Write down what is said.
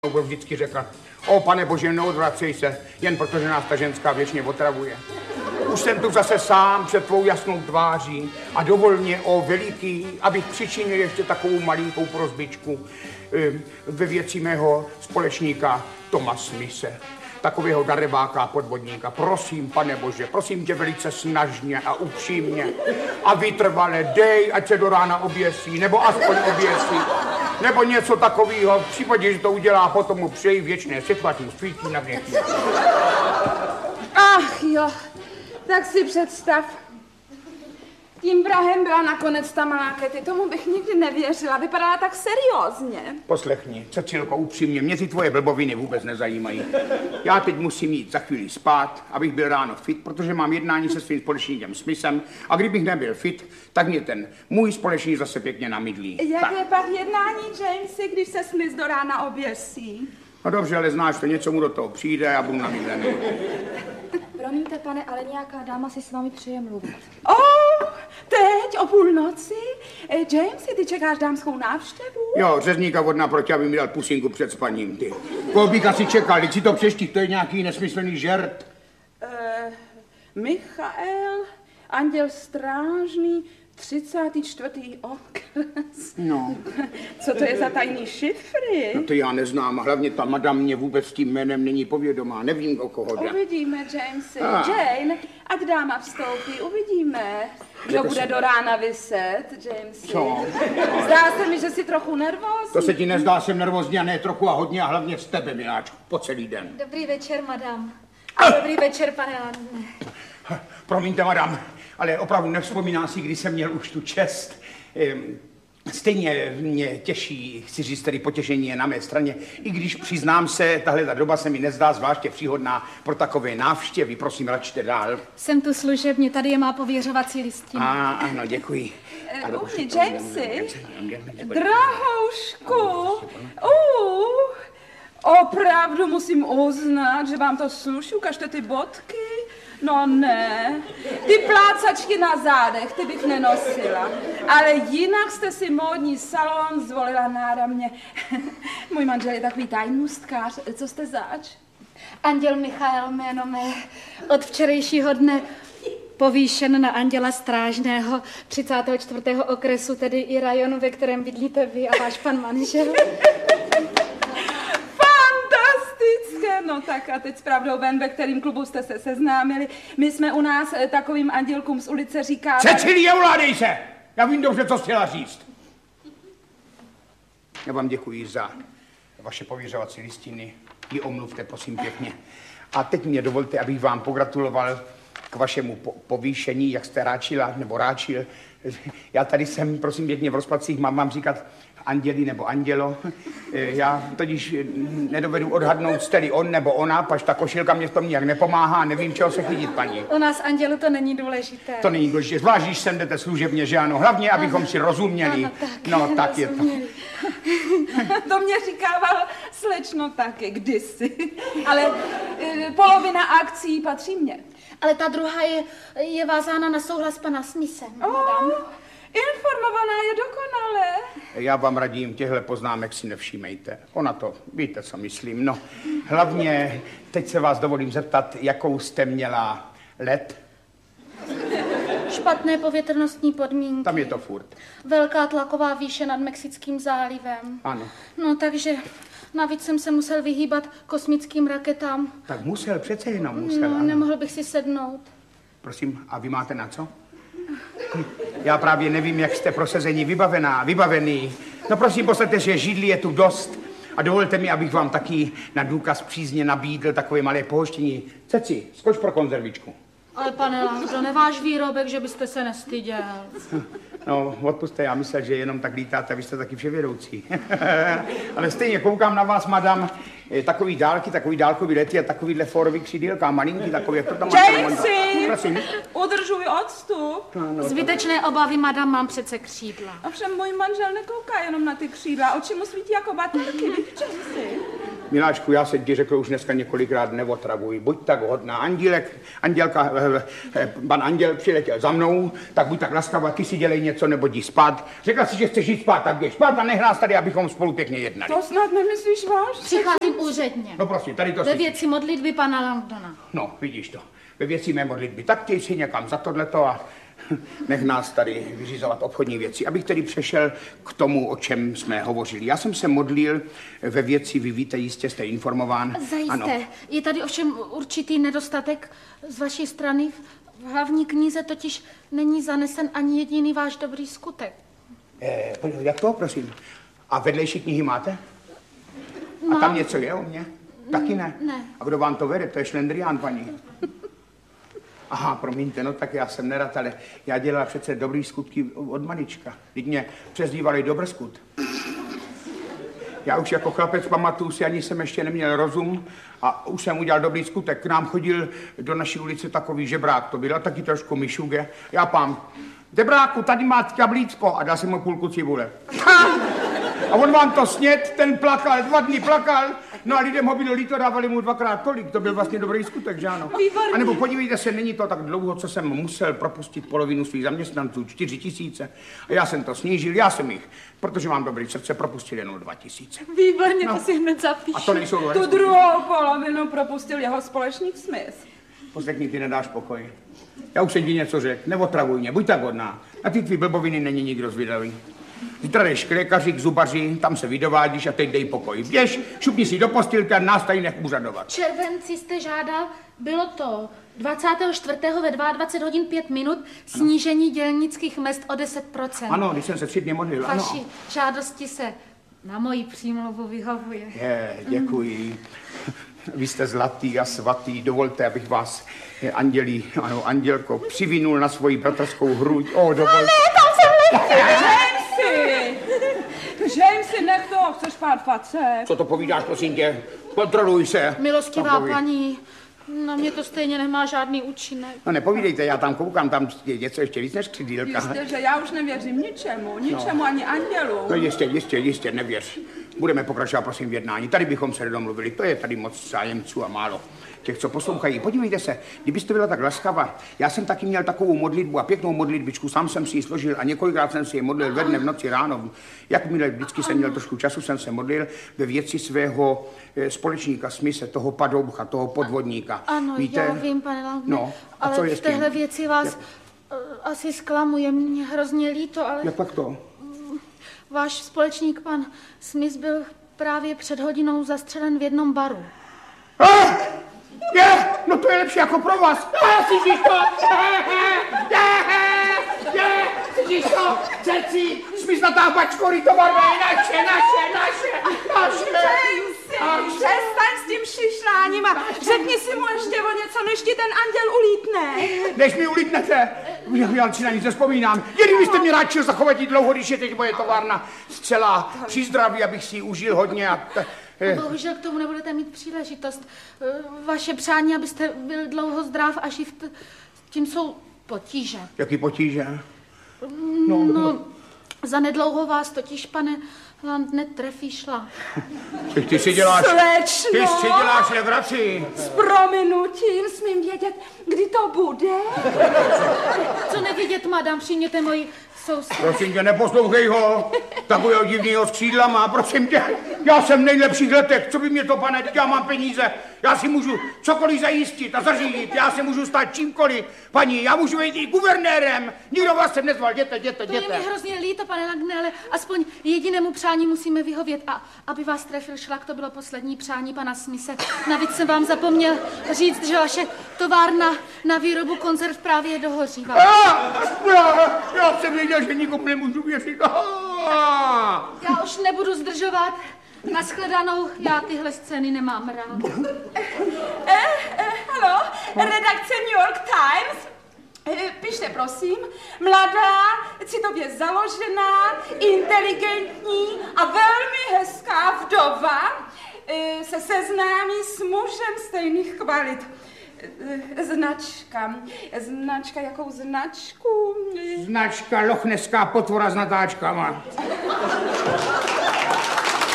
Byl vždycky řekl, o pane bože, neodvracej se, jen protože nás ta ženská věčně otravuje. Už jsem tu zase sám před tvou jasnou tváří a dovol mě, o veliký, abych přičinil ještě takovou malinkou prosbičku ve věci mého společníka Toma Smise, takového darebáka a podvodníka. Prosím, pane bože, prosím tě velice snažně a upřímně a vytrvale dej, ať se do rána oběsí, nebo aspoň oběsí. Nebo něco takového, v případě, že to udělá, potom mu přeji věčné světlo, ať mu svítí na věky. Ach jo, tak si představ. Tím vrahem byla nakonec ta malá Kety, tomu bych nikdy nevěřila, vypadala tak seriózně. Poslechni, Cecilko, upřímně, mě ty tvoje blboviny vůbec nezajímají. Já teď musím jít za chvíli spát, abych byl ráno fit, protože mám jednání se svým společníkem Smithem a kdybych nebyl fit, tak mě ten můj společník zase pěkně namydlí. Jak je pak jednání, Jamesy, když se Smith do rána oběsí? No dobře, ale znáš to, něco mu do toho přijde a budu namydlený. Promiňte, pane, ale nějaká dáma si s vámi přeje mluvit. Teď o půlnoci? Jamesy, ty čekáš dámskou návštěvu? Jo, řezníka od naproti, aby mi dal pusinku před spaním, ty. Koho bych asi čekal, teď si to přeštích, to je nějaký nesmyslný žert. Michael, anděl strážný, 34. okres. No. Co to je za tajný šifry? No to já neznám a hlavně ta madam mě vůbec s tím jménem není povědomá. Nevím, o koho jde. Uvidíme, Jamesy. Jane, ať dáma vstoupí, uvidíme. Kdo bude do rána vyset, Jamesy? Co? Zdá se mi, že jsi trochu nervózní. To se ti nezdá, jsem nervózní a ne trochu a hodně a hlavně z tebe, miláčku, po celý den. Dobrý večer, madam. Dobrý večer, pane Landne. Promiňte, madam, ale opravdu nevzpomínám si, kdy jsem měl už tu čest. Stejně mě těší, chci říct, tedy potěšení je na mé straně, i když přiznám se, tahle ta doba se mi nezdá zvláště příhodná pro takové návštěvy. Prosím, račte dál. Jsem tu služebně, tady je má pověřovací listina. Ano, děkuji. Uhni, Jamesy, drahoušku, opravdu musím uznat, že vám to sluší, ukažte ty bodky. No ne, ty plácačky na zádech, ty bych nenosila, ale jinak jste si módní salon zvolila náramně. Můj manžel je takový tajnůstkář, co jste zač? Anděl Michael jméno mé, od včerejšího dne povýšen na anděla strážného 34. okresu, tedy i rajonu, ve kterém bydlíte vy a váš pan manžel. No tak a teď s pravdou ven, ve kterým klubu jste se seznámili. My jsme u nás takovým andělkům z ulice říkávali... Cecilie, ovládej se! Já vím dobře, co chtěla říct. Já vám děkuji za vaše pověřovací listiny. Ji omluvte, prosím, pěkně. A teď mě dovolte, abych vám pogratuloval k vašemu povýšení, jak jste ráčila, nebo ráčil. Já tady jsem, prosím pěkně, v rozpacích mám vám říkat Anděli nebo Andělo. Já totiž nedovedu odhadnout, jste-li on nebo ona, pač ta košilka mě v tom nijak nepomáhá, nevím, čeho se chytit, paní. U nás Andělu to není důležité. To není důležité, zvlášť, když sem jdete služebně, že ano, hlavně, abychom si rozuměli. Ano, tak, no, tak je to. To mě říkával slečno taky kdysi, ale polovina akcí patří mně. Ale ta druhá je vázána na souhlas pana Smise, madam. Informovaná je dokonale. Já vám radím, těchto poznámek si nevšímejte. Ona to, víte, co myslím. No, hlavně, teď se vás dovolím zeptat, jakou jste měla let? Špatné povětrnostní podmínky. Tam je to furt. Velká tlaková výše nad Mexickým zálivem. Ano. No, takže navíc jsem se musel vyhýbat kosmickým raketám. Tak musel, přece jenom musel. No, ano. nemohl bych si sednout. Prosím, a vy máte na co? Já právě nevím, jak jste pro sezení vybavený. No prosím, poslete, že židlí je tu dost a dovolte mi, abych vám taky na důkaz přízně nabídl takové malé pohoštění. Ceci, skoč pro konzervičku. Ale pane Langdo, neváš výrobek, že byste se nestyděl. No, odpusťte, já myslel, že jenom tak lítáte, vy jste taky vševědoucí. Ale stejně koukám na vás, madam, takový dálkový lety a takovýhle fórový křídílka, malinký, takový, jak to tam máte. Jamesy, udržuj odstup. No, Zbytečné obavy, madam, mám přece křídla. Ovšem můj manžel nekouká jenom na ty křídla, oči mu svítí jako baterky, Jamesy. Miláčku, já jsem ti řekl už dneska několikrát, neotravuj. Buď tak hodná. Pan Anděl přiletěl za mnou, tak buď tak laskavá, ty si dělej něco nebo jdi spát. Řekla si, že chceš jít spát, tak běž spát a nech nás tady, abychom spolu pěkně jednali. To snad nemyslíš vážně? Přicházím úředně. No prosím, tady to Ve věci modlitby pana Langdona. No, vidíš to. Ve věci mé modlitby. Tak těj si někam za tohleto a nech nás tady vyřizovat obchodní věci. Abych tedy přešel k tomu, o čem jsme hovořili. Já jsem se modlil ve věci, vy víte, jistě jste informován. Zajisté. Ano. Je tady ovšem určitý nedostatek z vaší strany. V hlavní knize totiž není zanesen ani jediný váš dobrý skutek. Jak to, prosím? A vedlejší knihy máte? No. A tam něco je o mně? Taky ne? Ne. A kdo vám to vede? To je šlendrián, paní. Aha, promiňte, no tak já jsem nerad, ale já dělal přece dobrý skutky od malička. Teď mě přezdívali Dobrzkut. Já už jako chlapec pamatuju si, ani jsem ještě neměl rozum a už jsem udělal dobrý skutek. K nám chodil do naší ulice takový žebrák, to byl taky trošku myšuge. Já pám, žebráku, tady máte kablíčko a dal jsem mu půlku cibule. A on vám to sněd, ten plakal, 2 dny plakal, no a lidem ho bylo líto, dávali mu 2krát tolik, to byl vlastně dobrý skutek, že ano? Výborně. A nebo podívejte se, není to tak dlouho, co jsem musel propustit polovinu svých zaměstnanců, 4 000. A já jsem to snížil, já jsem jich, protože mám dobrý srdce, propustil jenom 2 000. Výborně, No. to si hned zapíšu. A to nejsou dobré Tu skutky. druhou polovinu propustil jeho společník Smith. Poslechni, ty nedáš pokoj. Já už jsem ti něco řekl, neotravuj mě, buď tak hodná. Na ty tvý blboviny není nikdo zvědavý. Zítra jdeš k lékaři, k zubaři, tam se vydovádíš a teď dej pokoj. Běž, šupni si do postýlky a nás tady nech úřadovat. Červenci jste žádal, bylo to 24. ve 22 hodin 5 minut, snížení dělnických mezd o 10%. Ano, když jsem se 3 dny modlil, ano. Vaši žádosti se na moji přímluvu vyhovuje. Děkuji. Vy jste zlatý a svatý, dovolte, abych vás, andělko, přivinul na svoji bratrskou hruď. Dovolte. Jamesy, nech to, chceš pát facek. Co to povídáš, prosím tě? Kontroluj se. Milostivá paní, na mě to stejně nemá žádný účinek. No nepovídejte, já tam koukám, tam je něco ještě víc než křidýlka. Jistě, že já už nevěřím ničemu ani andělu. No jistě, nevěř. Budeme pokračovat, prosím, v jednání. Tady bychom se domluvili, to je tady moc zájemců a málo těch, co poslouchají. Podívejte se, kdybyste byla tak laskava, já jsem taky měl takovou modlitbu a pěknou modlitbičku, sám jsem si ji složil a několikrát jsem si ji modlil ve dne, v noci, ráno. Jakmile vždycky jsem měl trošku času, jsem se modlil ve věci svého společníka Smise, toho padoucha, toho podvodníka. Ano, víte? já vím, pane Langdone, No, a co ale je v s tím? téhle věci vás asi zklamu, je mě hrozně líto, ale Jak pak to? váš společník, pan Smith, byl právě před hodinou zastřelen v jednom baru. No to je lepší jako pro vás. Slyšíš to? Slyšíš to? Ceci, smyslatá bačkory, to barva je naše. Jamesy, přestaň s tím šišláním a řekni si mu ještě o něco, než ti ten anděl ulítne. Než mi ulítnete, já si na nic nespomínám. Jen byste mě radšil zachovat jí dlouho, když je teď moje továrna zcela při zdraví, abych si ji užil hodně a... Bohužel k tomu nebudete mít příležitost. Vaše přání, abyste byl dlouho zdrav a živ, tím jsou potíže. Jaký potíže? No, zanedlouho vás totiž, pane Langdone, trefí šla. Ty si děláš Slečno, legraci. s prominutím smím vědět, kdy to bude? Co nevidět, madam, přijměte moji soused. Prosím tě, neposlouchej ho. Takového divného skřídla má, prosím tě. Já jsem v nejlepších letech, co by mě to, pane, já mám peníze. Já si můžu cokoliv zajistit a zařídit. Já si můžu stát čímkoliv. Paní, já můžu být i guvernérem. Nikdo vás sem nezval, jděte. To je mi hrozně líto, pane Langdone, ale aspoň jedinému přání musíme vyhovět. A aby vás trefil šlak, to bylo poslední přání pana Smise. Navíc jsem vám zapomněl říct, že vaše továrna na výrobu konzerv právě dohořívá. Já jsem věděl, že nikomu nemůžu věřit. Já už nebudu zdržovat. Nashledanou, já tyhle scény nemám rád. Halo, redakce New York Times. Pište, prosím, mladá, citově založená, inteligentní a velmi hezká vdova se seznámí s mužem stejných kvalit. Značka, jakou značku? Značka lochneská potvora s natáčkama.